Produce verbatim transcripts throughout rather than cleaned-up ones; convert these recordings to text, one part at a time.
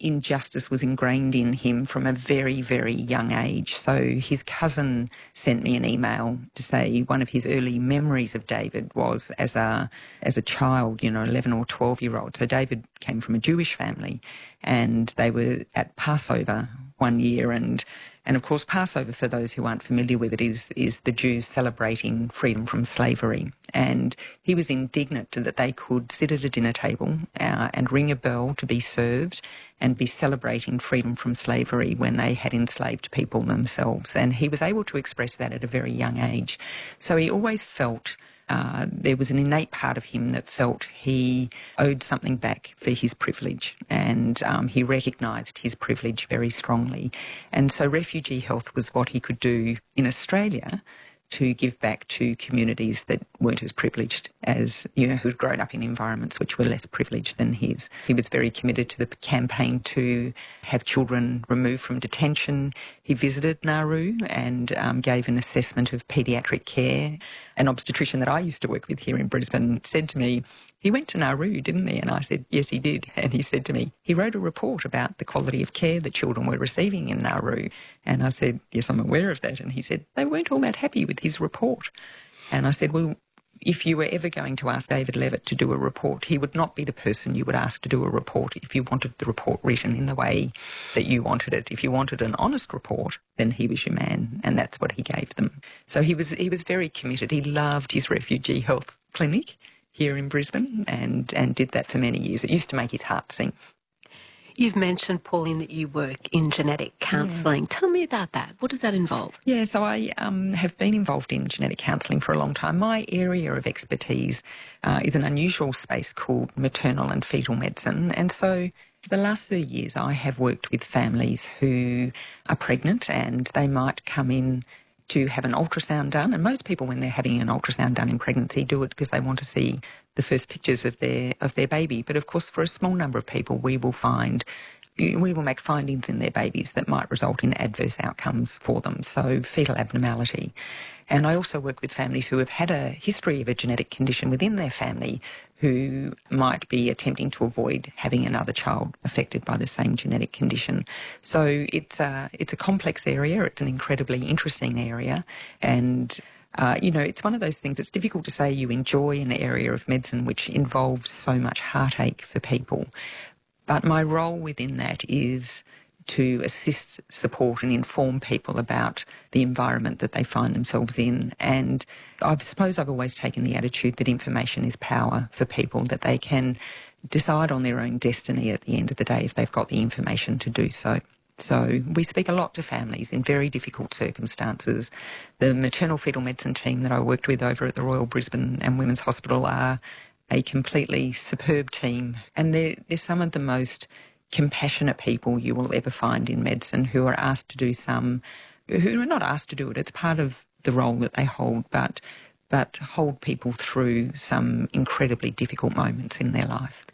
injustice was ingrained in him from a very, very young age. So his cousin sent me an email to say one of his early memories of David was as a as a child, you know, eleven or twelve-year-old. So David came from a Jewish family, and they were at Passover one year, and and of course Passover, for those who aren't familiar with it, is is the Jews celebrating freedom from slavery. And he was indignant that they could sit at a dinner table uh, and ring a bell to be served and be celebrating freedom from slavery when they had enslaved people themselves. And he was able to express that at a very young age. So he always felt Uh, there was an innate part of him that felt he owed something back for his privilege, and um, he recognised his privilege very strongly. And so refugee health was what he could do in Australia to give back to communities that weren't as privileged as, you know, who'd grown up in environments which were less privileged than his. He was very committed to the campaign to have children removed from detention. He visited Nauru and um, gave an assessment of paediatric care. An obstetrician that I used to work with here in Brisbane said to me, "He went to Nauru, didn't he?" And I said, "Yes, he did." And he said to me, "He wrote a report about the quality of care that children were receiving in Nauru." And I said, "Yes, I'm aware of that." And he said, "They weren't all that happy with his report." And I said, "Well, if you were ever going to ask David Levitt to do a report, he would not be the person you would ask to do a report if you wanted the report written in the way that you wanted it. If you wanted an honest report, then he was your man, and that's what he gave them." So he was he was very committed. He loved his refugee health clinic here in Brisbane and, and did that for many years. It used to make his heart sing. You've mentioned, Pauline, that you work in genetic counselling. Yeah. Tell me about that. What does that involve? Yeah, so I um, have been involved in genetic counselling for a long time. My area of expertise uh, is an unusual space called maternal and fetal medicine. And so for the last thirty years, I have worked with families who are pregnant and they might come in to have an ultrasound done. And most people, when they're having an ultrasound done in pregnancy, do it because they want to see the first pictures of their of their baby. But of course, for a small number of people, we will find we will make findings in their babies that might result in adverse outcomes for them. So fetal abnormality. And I also work with families who have had a history of a genetic condition within their family who might be attempting to avoid having another child affected by the same genetic condition. So it's a, it's a complex area. It's an incredibly interesting area. And, uh, you know, it's one of those things, it's difficult to say you enjoy an area of medicine which involves so much heartache for people. But my role within that is to assist, support and inform people about the environment that they find themselves in. And I suppose I've always taken the attitude that information is power for people, that they can decide on their own destiny at the end of the day if they've got the information to do so. So we speak a lot to families in very difficult circumstances. The maternal fetal medicine team that I worked with over at the Royal Brisbane and Women's Hospital are a completely superb team, and they're, they're some of the most compassionate people you will ever find in medicine, who are asked to do some, who are not asked to do it, it's part of the role that they hold, but but hold people through some incredibly difficult moments in their life.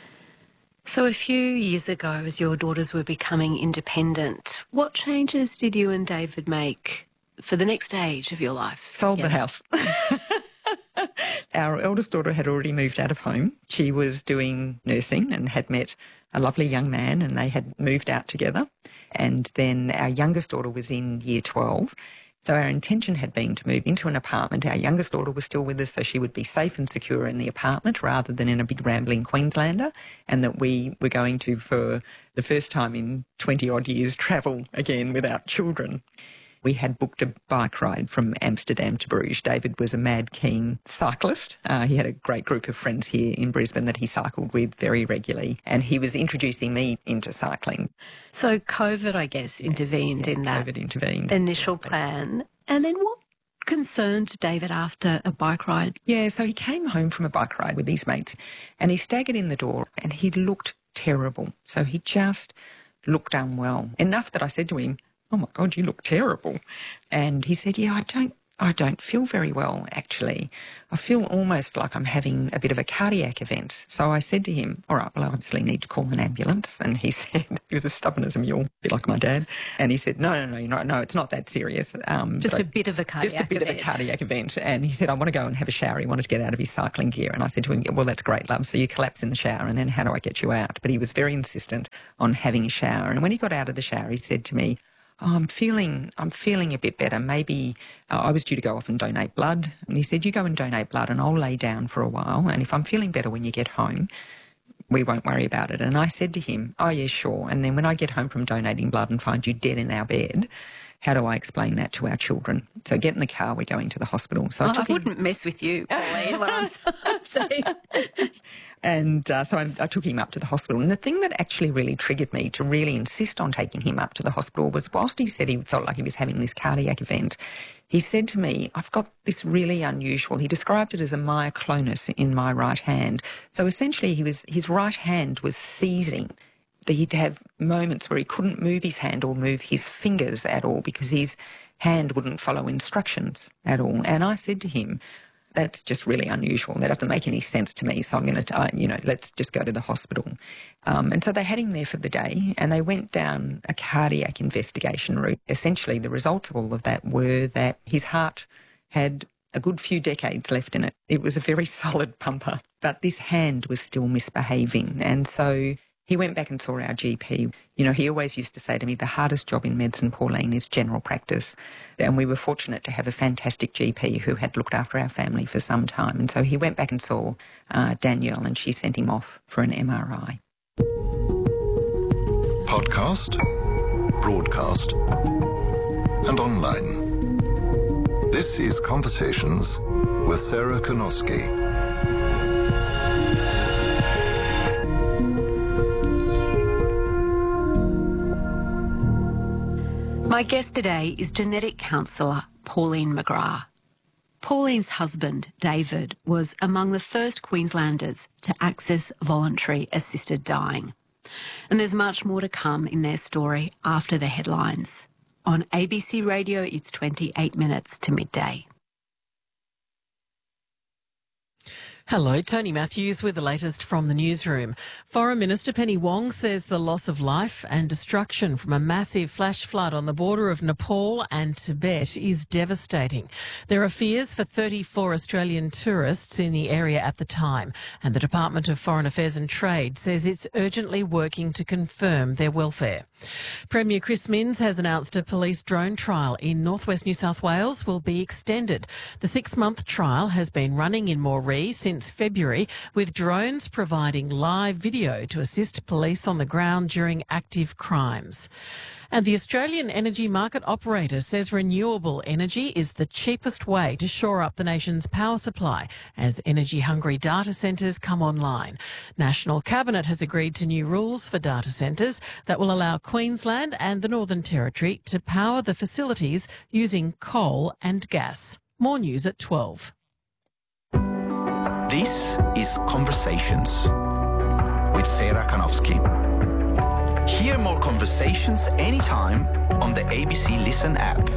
So a few years ago, as your daughters were becoming independent, what changes did you and David make for the next stage of your life? Sold yeah. the house. Our eldest daughter had already moved out of home. She was doing nursing and had met a lovely young man, and they had moved out together. And then our youngest daughter was in year twelve. So our intention had been to move into an apartment. Our youngest daughter was still with us, so she would be safe and secure in the apartment rather than in a big rambling Queenslander, and that we were going to, for the first time in twenty odd years, travel again without children. We had booked a bike ride from Amsterdam to Bruges. David was a mad keen cyclist. Uh, he had a great group of friends here in Brisbane that he cycled with very regularly, and he was introducing me into cycling. So COVID, I guess, yeah, intervened yeah, in that COVID intervened. initial plan. And then what concerned David after a bike ride? Yeah, so he came home from a bike ride with his mates, and he staggered in the door and he looked terrible. So he just looked unwell, enough that I said to him, "Oh my God, you look terrible." And he said, "Yeah, I don't, I don't feel very well, actually. I feel almost like I'm having a bit of a cardiac event. So I said to him, all right, well, I obviously need to call an ambulance. And he said, he was as stubborn as a mule, a bit like my dad. And he said, no, no, no, no, no, it's not that serious. Um, just so, a bit of a cardiac Just a bit event. of a cardiac event. And he said, I want to go and have a shower. He wanted to get out of his cycling gear. And I said to him, well, that's great, love. So you collapse in the shower and then how do I get you out? But he was very insistent on having a shower. And when he got out of the shower, he said to me, oh, I'm feeling, I'm feeling a bit better. Maybe uh, I was due to go off and donate blood. And he said, you go and donate blood and I'll lay down for a while. And if I'm feeling better when you get home, we won't worry about it. And I said to him, oh, yeah, sure. And then when I get home from donating blood and find you dead in our bed, how do I explain that to our children? So get in the car, we're going to the hospital. So I, oh, took I him... wouldn't mess with you, Pauline, what I'm saying. And uh, so I, I took him up to the hospital. And the thing that actually really triggered me to really insist on taking him up to the hospital was whilst he said he felt like he was having this cardiac event, he said to me, I've got this really unusual, he described it as a myoclonus in my right hand. So essentially he was, his right hand was seizing. He'd have moments where he couldn't move his hand or move his fingers at all because his hand wouldn't follow instructions at all. And I said to him, that's just really unusual. That doesn't make any sense to me. So I'm going to, uh, you know, let's just go to the hospital. Um, and so they had him there for the day and they went down a cardiac investigation route. Essentially, the results of all of that were that his heart had a good few decades left in it. It was a very solid pumper, but this hand was still misbehaving. And so he went back and saw our G P. You know, he always used to say to me, the hardest job in medicine, Pauline, is general practice. And we were fortunate to have a fantastic G P who had looked after our family for some time. And so he went back and saw uh, Danielle and she sent him off for an M R I. Podcast, broadcast, and online. This is Conversations with Sarah Konowski. My guest today is genetic counsellor Pauline McGrath. Pauline's husband, David, was among the first Queenslanders to access voluntary assisted dying. And there's much more to come in their story after the headlines. On A B C Radio, it's twenty-eight minutes to midday. Hello, Tony Matthews with the latest from the newsroom. Foreign Minister Penny Wong says the loss of life and destruction from a massive flash flood on the border of Nepal and Tibet is devastating. There are fears for thirty-four Australian tourists in the area at the time, and the Department of Foreign Affairs and Trade says it's urgently working to confirm their welfare. Premier Chris Minns has announced a police drone trial in northwest New South Wales will be extended. The six-month trial has been running in Moree since February, with drones providing live video to assist police on the ground during active crimes. And the Australian Energy Market Operator says renewable energy is the cheapest way to shore up the nation's power supply as energy-hungry data centres come online. National Cabinet has agreed to new rules for data centres that will allow Queensland and the Northern Territory to power the facilities using coal and gas. More news at twelve. This is Conversations with Sarah Konowski. Hear more conversations anytime on the A B C Listen app.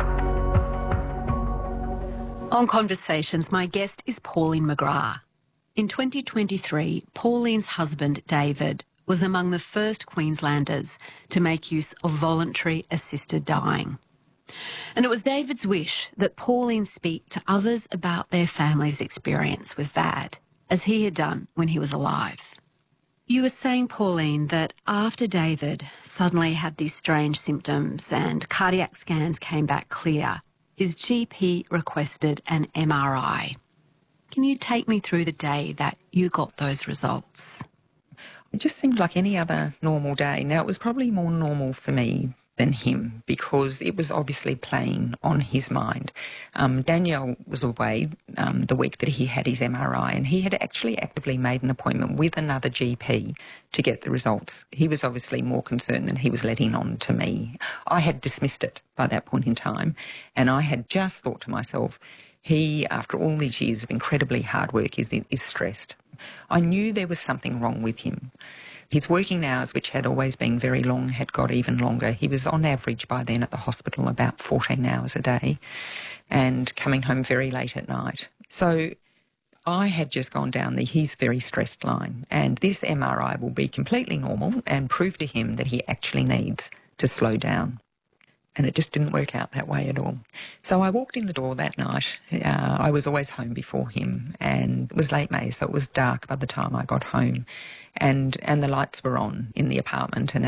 On Conversations, my guest is Pauline McGrath. In twenty twenty-three, Pauline's husband, David, was among the first Queenslanders to make use of voluntary assisted dying. And it was David's wish that Pauline speak to others about their family's experience with V A D, as he had done when he was alive. You were saying, Pauline, that after David suddenly had these strange symptoms and cardiac scans came back clear, his G P requested an M R I. Can you take me through the day that you got those results? It just seemed like any other normal day. Now, it was probably more normal for me than him because it was obviously playing on his mind. Um, Danielle was away um, the week that he had his M R I, and he had actually actively made an appointment with another G P to get the results. He was obviously more concerned than he was letting on to me. I had dismissed it by that point in time, and I had just thought to myself, he, after all these years of incredibly hard work, is, is stressed. I knew there was something wrong with him. His working hours, which had always been very long, had got even longer. He was on average by then at the hospital about fourteen hours a day. and coming home very late at night. So I had just gone down the he's very stressed line, and this M R I will be completely normal and prove to him that he actually needs to slow down. And it just didn't work out that way at all. So I walked in the door that night. Uh, I was always home before him, and it was late May, so it was dark by the time I got home. And, and the lights were on in the apartment, and